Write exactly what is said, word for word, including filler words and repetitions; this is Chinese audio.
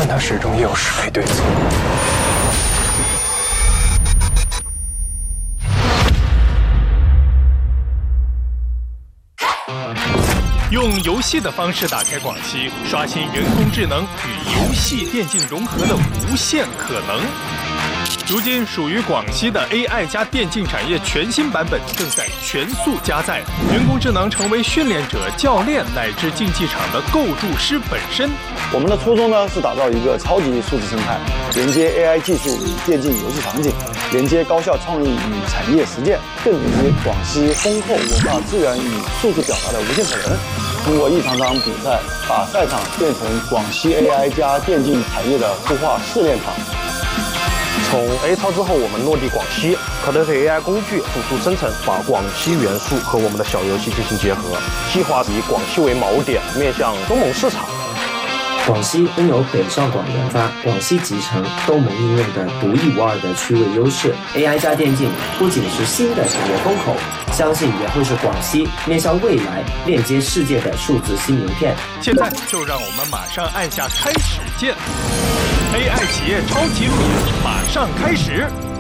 但他始终也有是非对错。 用游戏的方式打开广西，刷新人工智能与游戏电竞融合的无限可能。如今属于广西的 A I 加电竞产业全新版本正在全速加载，人工智能成为训练者、教练乃至竞技场的构筑师本身。 我们的初衷呢是打造一个超级数字生态，连接 A I 技术与电竞游戏场景，连接高校创意与产业实践，更连接广西丰厚文化资源与数字表达的无限可能。通过一场场比赛，把赛场变成广西 A I 加电竞产业的孵化试炼场。 从 A 超之后，我们落地广西，可能是 A I 工具辅助生成，把广西元素和我们的小游戏进行结合，计划以广西为锚点，面向东盟市场。 广西拥有北上广研发、广西集成、东盟应用的独一无二的区位优势。A I 加电竞不仅是新的产业风口，相信也会是广西面向未来链接世界的数字新名片。 现在就让我们马上按下开始键 ，A I 企业超级路演马上开始。